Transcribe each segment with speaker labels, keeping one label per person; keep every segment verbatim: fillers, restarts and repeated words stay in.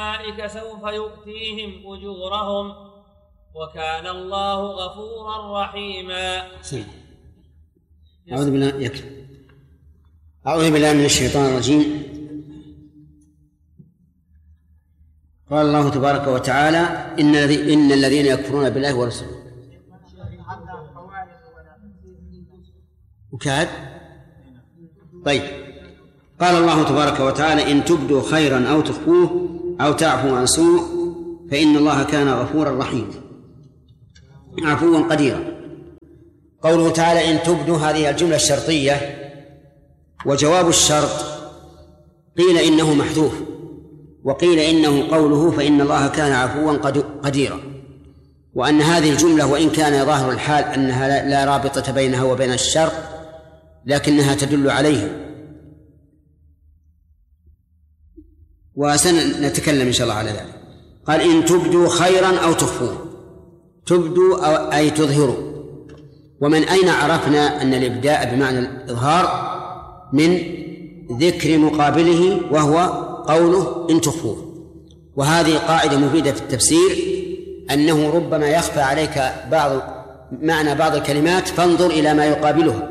Speaker 1: أولئك سوف يؤتيهم أجورهم وكان الله غفورا رحيما.
Speaker 2: أعوذ بالله يكفي. أعوذ بالله من الشيطان الرجيم. قال الله تبارك وتعالى إن, إن الذين يكفرون بالله ورسوله وكاد. طيب، قال الله تبارك وتعالى إن تبدوا خيرا أو تخفوه أو تعفوا عن سوء فإن الله كان غفورا رحيما عفوا قديرا. قوله تعالى إن تبدوا هذه الجملة الشرطية، وجواب الشرط قيل إنه محذوف وقيل إنه قوله فإن الله كان عفوا قديرا، وأن هذه الجملة وإن كان ظاهر الحال أنها لا رابطة بينها وبين الشرط لكنها تدل عليه، وسنتكلم إن شاء الله على ذلك. قال إن تبدوا خيرا أو تخفوه. تبدوا أو أي تظهروا. ومن أين عرفنا أن الإبداء بمعنى الإظهار؟ من ذكر مقابله وهو قوله إن تخفوه. وهذه قاعدة مفيدة في التفسير، أنه ربما يخفى عليك بعض معنى بعض الكلمات فانظر إلى ما يقابله.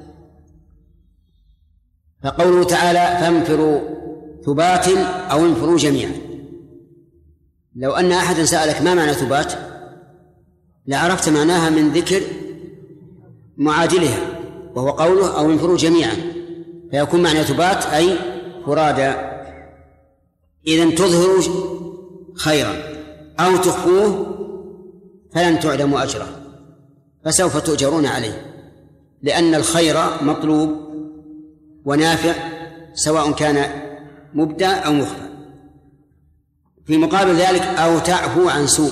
Speaker 2: فقوله تعالى فانفروا ثبات أو انفروا جميعا، لو أن أحدا سألك ما معنى ثبات لعرفت معناها من ذكر معادلها وهو قوله أو انفروا جميعا، فيكون معنى ثبات أي فرادا. إذن تظهروا خيرا أو تخفوه فلن تعدموا أجره فسوف تؤجرون عليه، لأن الخير مطلوب ونافع سواء كان مبدأ أو مخفى. في مقابل ذلك أو تعفو عن سوء.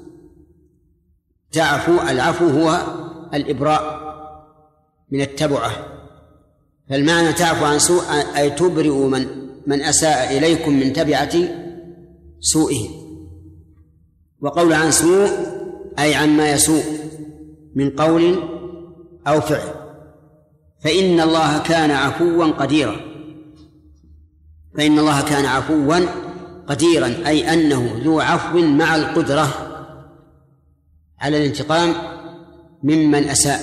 Speaker 2: تعفو، العفو هو الإبراء من التبعة، فالمعنى تعفو عن سوء أي تبرئ من, من أساء إليكم من تبعة سوءه. وقول عن سوء أي عما يسوء من قول أو فعل. فإن الله كان عفوا قديرا. فإن الله كان عفوا قديرا أي أنه ذو عفو مع القدرة على الانتقام ممن أساء.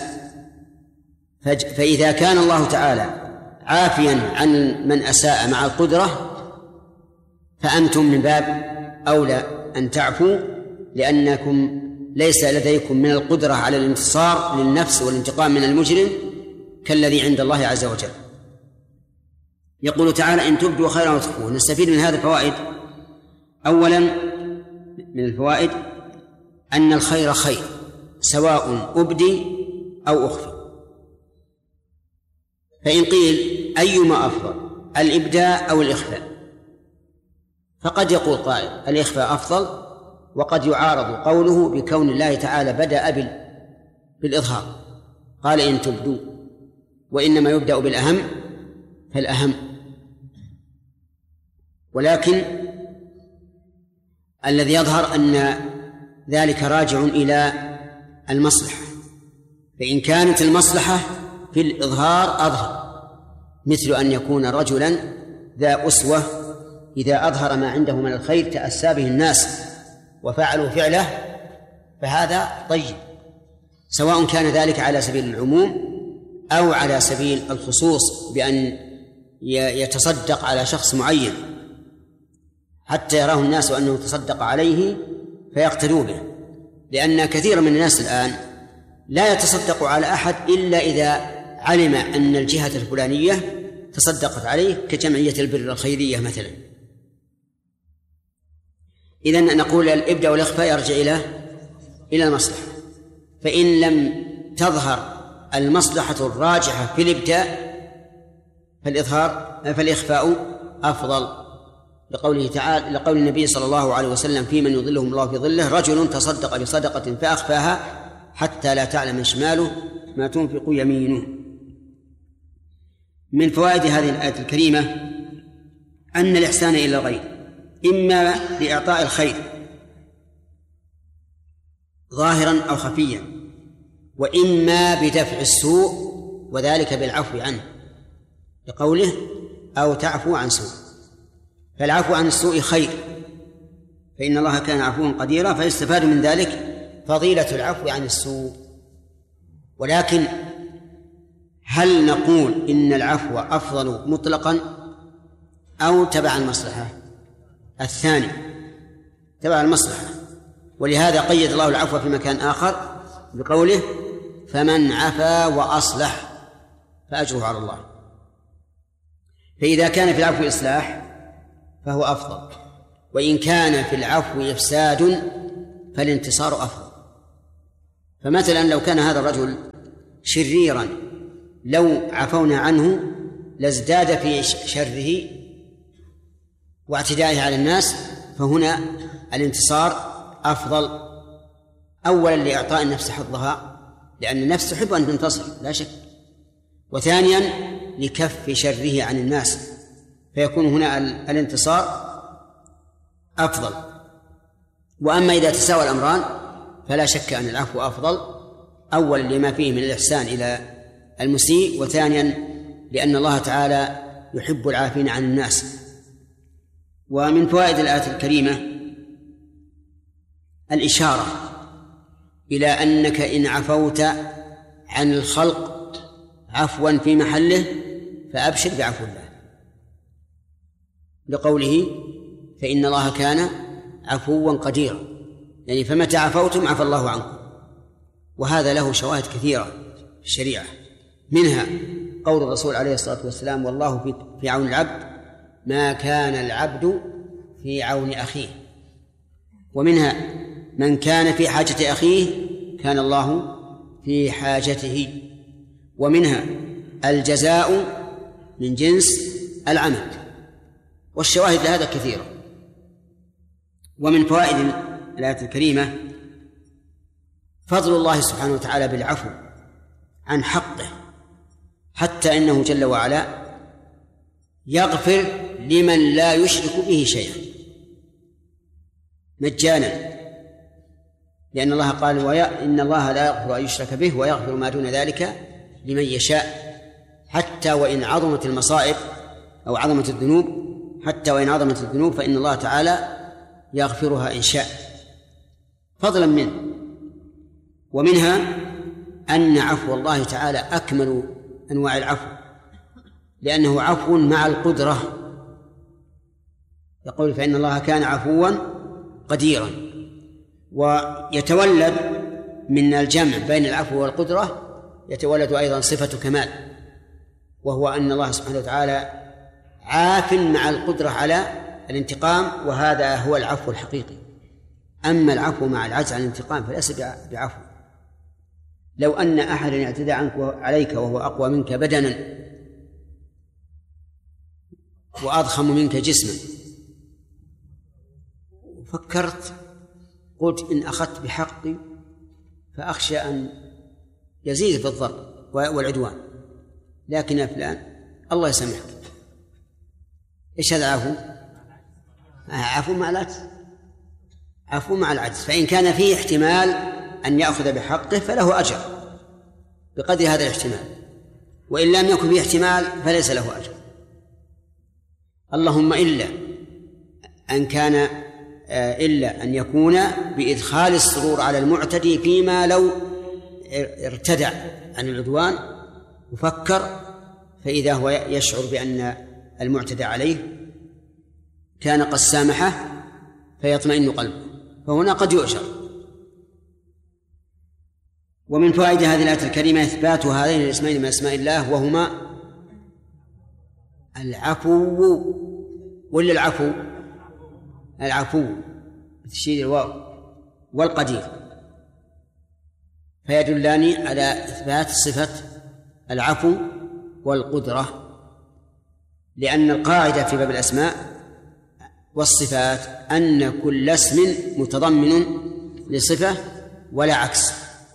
Speaker 2: فإذا كان الله تعالى عافيا عن من أساء مع القدرة فأنتم من باب أولى أن تعفوا، لأنكم ليس لديكم من القدرة على الانتصار للنفس والانتقام من المجرم كالذي عند الله عز وجل. يقول تعالى إن تبدوا خيرا وتخفوه. نستفيد من هذه الفوائد. أولا من الفوائد أن الخير خير سواء أبدي أو أخفي. فإن قيل أيما أفضل الإبداء أو الإخفاء، فقد يقول قائل الإخفاء أفضل، وقد يعارض قوله بكون الله تعالى بدأ بالإظهار قال إن تبدوا، وإنما يبدأ بالأهم فالأهم. ولكن الذي يظهر أن ذلك راجع إلى المصلحة، فإن كانت المصلحة في الإظهار أظهر، مثل أن يكون رجلا ذا أسوة إذا أظهر ما عنده من الخير تأسى به الناس وفعلوا فعله فهذا طيب، سواء كان ذلك على سبيل العموم أو على سبيل الخصوص بأن يتصدق على شخص معين حتى يراه الناس أنه تصدق عليه فيقتدوا به. لأن كثير من الناس الآن لا يتصدق على أحد إلا إذا علم أن الجهة الفلانية تصدقت عليه كجمعية البر الخيرية مثلا. إذن نقول الإبداء والإخفاء يرجع إلى إلى المصلحة. فإن لم تظهر المصلحة الراجحة في الإبداء فالإظهار فالإخفاء أفضل، لقوله تعالى لقول النبي صلى الله عليه وسلم في من يظلهم الله في ظله رجل تصدق بصدقة فأخفاها حتى لا تعلم شماله ما تنفق يمينه. من فوائد هذه الآية الكريمة أن الإحسان إلى الغير إما بإعطاء الخير ظاهرا أو خفيا، وإما بدفع السوء وذلك بالعفو عنه، لقوله أو تعفو عن سوء. فالعفو عن السوء خير فإن الله كان عفوا قديرا، فيستفاد من ذلك فضيلة العفو عن السوء. ولكن هل نقول إن العفو أفضل مطلقا أو تبع المصلحة؟ الثاني تبع المصلحة، ولهذا قيد الله العفو في مكان آخر بقوله فمن عفا وأصلح فأجره على الله. فإذا كان في العفو إصلاح فهو أفضل، وإن كان في العفو إفساد فالانتصار أفضل. فمثلا لو كان هذا الرجل شريرا لو عفونا عنه لازداد في شره واعتدائه على الناس، فهنا الانتصار أفضل، أولا لإعطاء النفس حظها لأن النفس تحب أن تنتصر لا شك، وثانيا لكف شره عن الناس، فيكون هنا الانتصار أفضل. وأما إذا تساوى الأمران فلا شك أن العفو أفضل، أولا لما فيه من الإحسان إلى المسيء، وثانيا لأن الله تعالى يحب العافين عن الناس. ومن فوائد الآية الكريمة الإشارة إلى أنك إن عفوت عن الخلق عفوا في محله فأبشر بعفو الله، لقوله فإن الله كان عفوا قديرا، يعني فمتى عفوتم عفى الله عنكم. وهذا له شواهد كثيرة في الشريعة، منها قول الرسول عليه الصلاة والسلام والله في عون العبد ما كان العبد في عون أخيه، ومنها من كان في حاجة أخيه كان الله في حاجته، ومنها الجزاء من جنس العمل، والشواهد لهذا كثيرة. ومن فوائد الآية الكريمة فضل الله سبحانه وتعالى بالعفو عن حقه، حتى إنه جل وعلا يغفر لمن لا يشرك به شيئا مجانا، لأن الله قال ويا إن الله لا يغفر أن يشرك به ويغفر ما دون ذلك لمن يشاء، حتى وإن عظمت المصائب أو عظمت الذنوب، حتى وإن عظمت الذنوب فإن الله تعالى يغفرها إن شاء فضلا منه. ومنها أن عفو الله تعالى أكمل أنواع العفو، لأنه عفو مع القدرة، يقول فإن الله كان عفوا قديرا. ويتولد من الجمع بين العفو والقدرة يتولد أيضا صفة كمال، وهو أن الله سبحانه وتعالى عاف مع القدرة على الانتقام، وهذا هو العفو الحقيقي. أما العفو مع العجز عن الانتقام فليس بعفو. لو أن أحدا اعتدى عنك عليك وهو أقوى منك بدنا وأضخم منك جسما، فكرت قلت إن أخذت بحقي فأخشى أن يزيد في الضرب والعدوان، لكن يا فلان الله يسامحك، إيش هذا عفو؟ عفو مع العجز، عفو مع العجز. فإن كان فيه احتمال أن يأخذ بحقه فله أجر بقدر هذا الاحتمال، وإن لم يكن فيه احتمال فليس له أجر، اللهم إلا أن كان إلا أن يكون بإدخال السرور على المعتدي فيما لو ارتدع عن العدوان وفكر، فإذا هو يشعر بأن المعتدى عليه كان قد سامحه فيطمئن قلبه، فهنا قد يؤجر. ومن فوائد هذه الآية الكريمة إثبات هذين الاسمين من أسماء الله، وهما العفو ولا العفو العفو بتشديد الواو والقدير، فيدلان على إثبات صفة العفو والقدرة، لأن القاعدة في باب الأسماء والصفات أن كل اسم متضمن لصفة ولا عكس.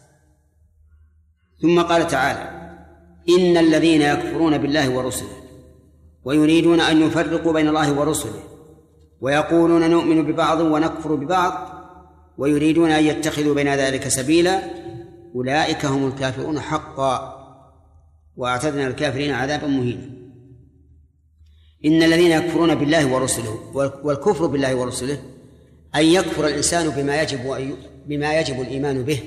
Speaker 2: ثم قال تعالى إن الذين يكفرون بالله ورسله ويريدون أن يفرقوا بين الله ورسله ويقولون نؤمن ببعض ونكفر ببعض ويريدون أن يتخذوا بين ذلك سبيلا أولئك هم الكافرون حقا وأعتدنا الكافرين عذابا مهينا. إن الذين يكفرون بالله ورسله، والكفر بالله ورسله أن يكفر الإنسان بما يجب بما يجب الإيمان به،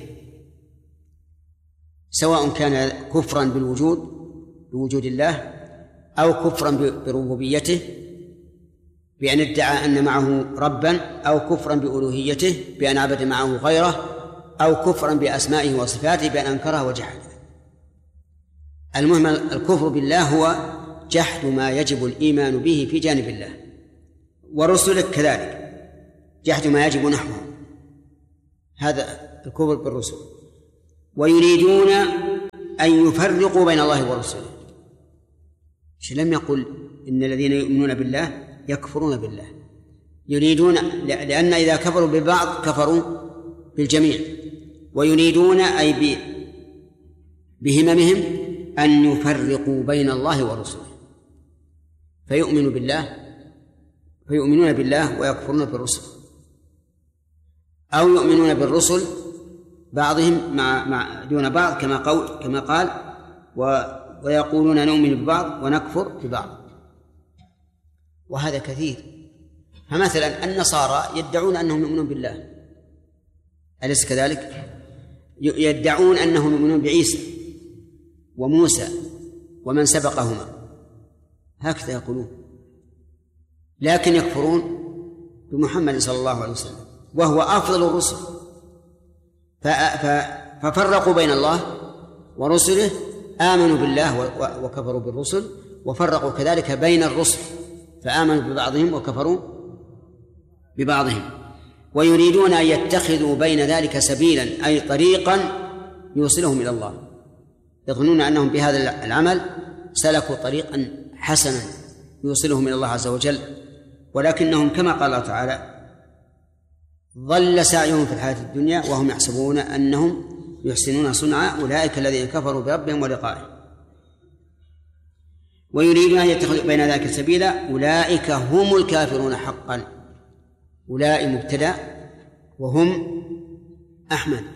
Speaker 2: سواء كان كفرا بالوجود بوجود الله أو كفرا بربوبيته بأن ادعى أن معه ربا، أو كفرا بألوهيته بأن عبد معه غيره، أو كفرا بأسمائه وصفاته بأن أنكرها وجحده. المهم الكفر بالله هو جحد ما يجب الإيمان به في جانب الله، ورسله كذلك جحد ما يجب نحوه، هذا الكفر بالرسل. ويريدون أن يفرقوا بين الله ورسله، لم يقل إن الذين يؤمنون بالله يكفرون بالله، يريدون، لأن إذا كفروا ببعض كفروا بالجميع. ويريدون أي بهممهم أن يفرقوا بين الله ورسله، فيؤمنوا بالله فيؤمنون بالله ويكفرون بالرسل، أو يؤمنون بالرسل بعضهم مع مع دون بعض كما قول كما قال و ويقولون نؤمن ببعض ونكفر ببعض، وهذا كثير. فمثلا النصارى يدعون أنهم يؤمنون بالله، أليس كذلك؟ يدعون أنهم يؤمنون بعيسى وموسى ومن سبقهما، هكذا يقولون، لكن يكفرون بمحمد صلى الله عليه وسلم وهو أفضل الرسل، ففرقوا بين الله ورسله، آمنوا بالله وكفروا بالرسل، وفرقوا كذلك بين الرسل فآمنوا ببعضهم وكفروا ببعضهم. ويريدون أن يتخذوا بين ذلك سبيلا، أي طريقا يوصلهم إلى الله، يظنون أنهم بهذا العمل سلكوا طريقا حسنا يوصلهم إلى الله عز وجل، ولكنهم كما قال الله تعالى ضل سعيهم في الحياة الدنيا وهم يحسبون أنهم يحسنون صنعا أولئك الذين كفروا بربهم ولقائه. ويريدون أن يتخذوا بين ذلك سبيلا أولئك هم الكافرون حقا. أولئك مبتدأ وهم أحمد،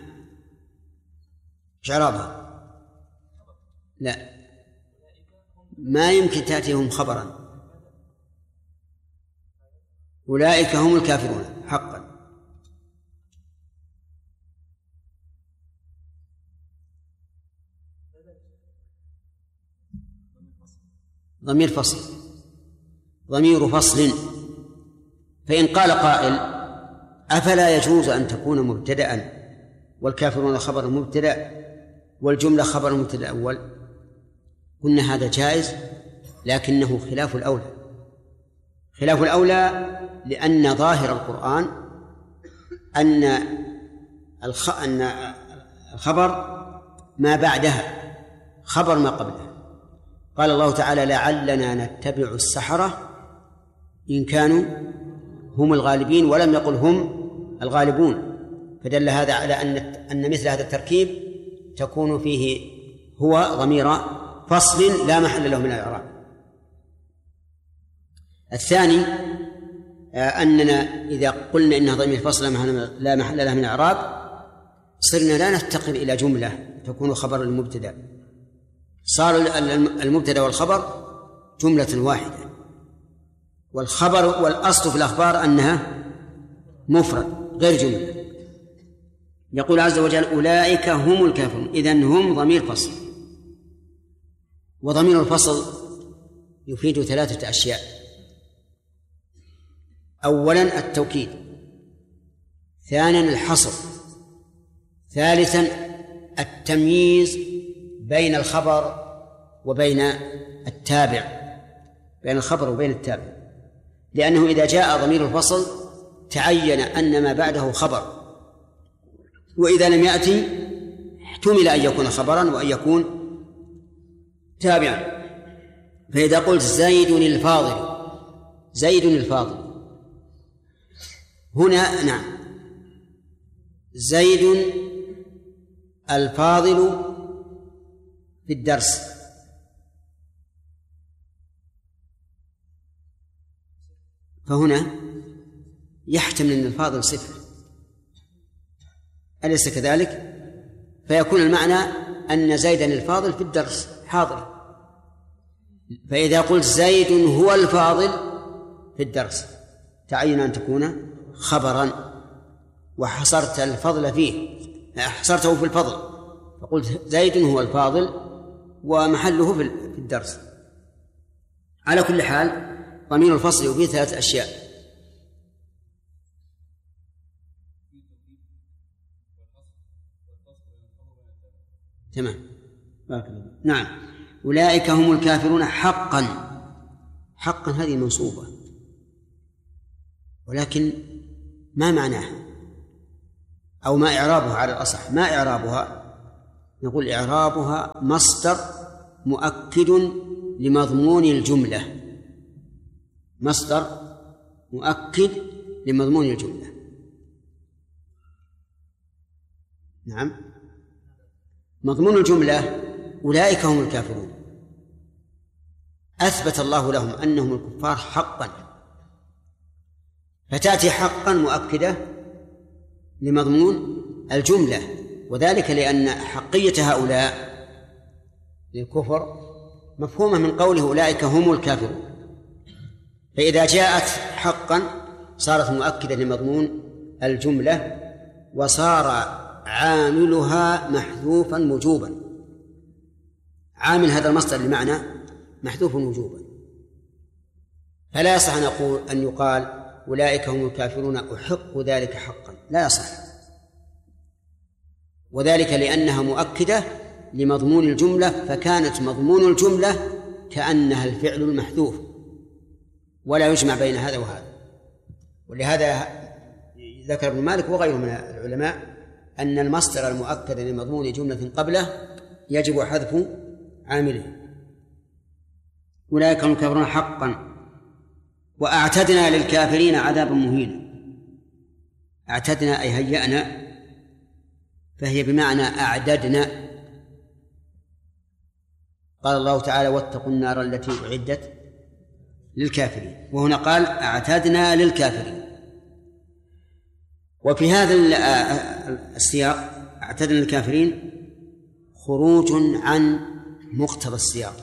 Speaker 2: إعرابها لا، ما يمكن تأتيهم خبرا. أولئك هم الكافرون حقا. ضمير فصل، ضمير فصل. فإن قال قائل أفلا يجوز أن تكون مبتدأ والكافرون خبر مبتدأ والجملة خبر مبتدأ الأول؟ قلنا هذا جائز، لكنه خلاف الأولى. خلاف الأولى لأن ظاهر القرآن أن أن الخبر ما بعدها خبر ما قبلها. قال الله تعالى لعلنا نتبع السحرة إن كانوا هم الغالبين، ولم يقل هم الغالبون، فدل هذا على أن أن مثل هذا التركيب تكون فيه هو ضمير فصل لا محل له من الإعراب. الثاني أننا إذا قلنا إنها ضمير فصل لا محل له من الإعراب صرنا لا نفتقر إلى جملة تكون خبر المبتدأ، صار المبتدأ والخبر جملة واحدة، والخبر والأصل في الأخبار أنها مفرد غير جملة. يقول عز وجل أولئك هم الكافرون، إذن هم ضمير فصل. وضمير الفصل يفيد ثلاثة أشياء: أولا التوكيد، ثانيا الحصر، ثالثا التمييز بين الخبر وبين التابع، بين الخبر وبين التابع، لأنه إذا جاء ضمير الفصل تعين أن ما بعده خبر، وإذا لم يأتي احتمل أن يكون خبرا وأن يكون تابعا. فإذا قلت زيد الفاضل، زيد الفاضل هنا نعم زيد الفاضل في الدرس، فهنا يحتمل أن الفاضل صفة، أليس كذلك؟ فيكون المعنى أن زيدا الفاضل في الدرس حاضر. فإذا قلت زيد هو الفاضل في الدرس تعين أن تكون خبرا وحصرت الفضل فيه، حصرته في الفضل، فقلت زيد هو الفاضل ومحله في الدرس. على كل حال ضمير الفصل يفيد ثلاث أشياء: تمام. نعم. أولئك هم الكافرون حقا. حقا هذه منصوبة، ولكن ما معناها أو ما إعرابها على الأصح؟ ما إعرابها؟ نقول إعرابها مصدر مؤكد لمضمون الجملة، مصدر مؤكد لمضمون الجملة. نعم. مضمون الجملة أولئك هم الكافرون، أثبت الله لهم أنهم الكفار حقا، فتأتي حقا مؤكدة لمضمون الجملة، وذلك لأن حقية هؤلاء للكفر مفهومة من قوله أولئك هم الكافرون، فإذا جاءت حقا صارت مؤكدة لمضمون الجملة، وصار عاملها محذوفا وجوبا. عامل هذا المصدر لمعنى محذوف وجوبا، فلا يصح أن نقول أن يقال أولئك هم الكافرون أحق ذلك حقا، لا يصح، وذلك لأنها مؤكدة لمضمون الجملة، فكانت مضمون الجملة كأنها الفعل المحذوف، ولا يجمع بين هذا وهذا. ولهذا ذكر ابن مالك وغيره من العلماء أن المصدر المؤكد لمضمون جملة قبله يجب حذف عامله. أولئك هم الكافرون حقا وأعتدنا للكافرين عذابا مهينا. أعتدنا أي هيأنا، فهي بمعنى أعددنا. قال الله تعالى واتقوا النار التي أعدت للكافرين، وهنا قال أعتدنا للكافرين. وفي هذا السياق أعتدنا للكافرين خروج عن مقتضى السياق،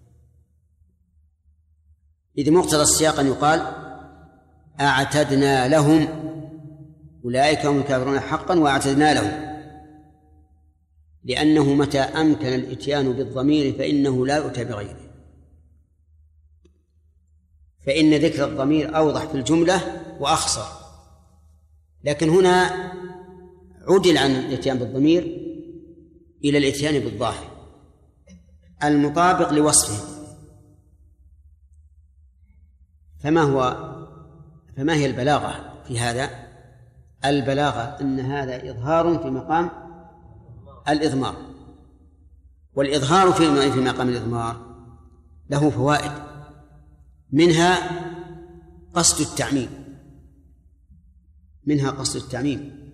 Speaker 2: إذ مقتضى السياق أن يقال أعتدنا لهم، أولئك هم الكافرون حقا وأعتدنا لهم، لأنه متى أمكن الإتيان بالضمير فإنه لا يؤتى بغيره، فإن ذكر الضمير أوضح في الجملة وأخصر. لكن هنا عدل عن الإتيان بالضمير إلى الإتيان بالظاهر المطابق لوصفه. فما هو فما هي البلاغة في هذا؟ البلاغة أن هذا إظهار في مقام الإضمار، والإظهار في مقام الإضمار له فوائد، منها قصد التعميم منها قصد التعميم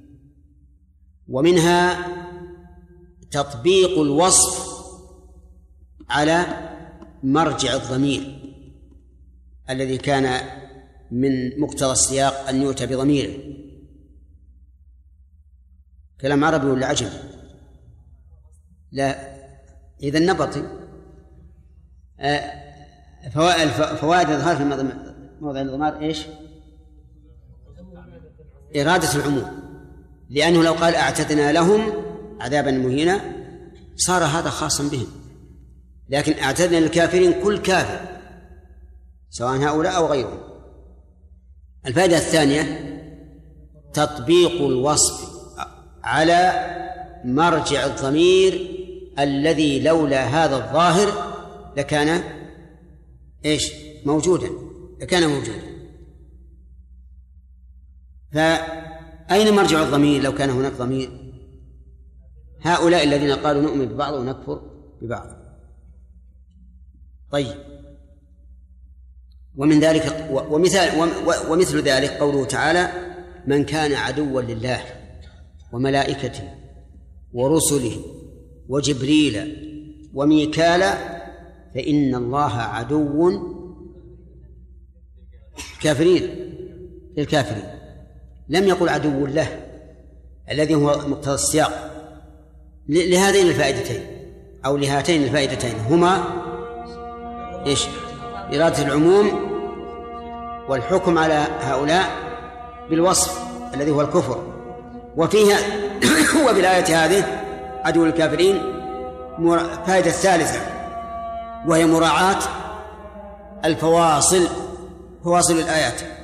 Speaker 2: ومنها تطبيق الوصف على مرجع الضمير الذي كان من مقتضى السياق أن يؤتى بضميره. كلام عربي ولا عجم؟ لا، إذا نبطي. فوائد الإظهار في موضع الإضمار إيش؟ إرادة العموم، لأنه لو قال أعتدنا لهم عذابا مهينا صار هذا خاصا بهم، لكن أعتدنا للكافرين كل كافر سواء هؤلاء أو غيرهم. الفائدة الثانية تطبيق الوصف على مرجع الضمير الذي لولا هذا الظاهر لكان إيش موجودا لكان موجودا. فأين مرجع الضمير لو كان هناك ضمير؟ هؤلاء الذين قالوا نؤمن ببعض ونكفر ببعض. طيب، ومن ذلك ومثال ومثل ذلك قوله تعالى من كان عدوا لله وملائكته ورسله وجبريل وميكال فإن الله عدو كافرين للكافرين. لم يقل عدو له الذي هو مقتضى السياق. لهذين الفائدتين أو لهاتين الفائدتين هما إيش؟ إرادة العموم والحكم على هؤلاء بالوصف الذي هو الكفر. وفيها هو بالآية هذه عدو الكافرين فائدة الثالثة، وهي مراعاة الفواصل، فواصل الآيات.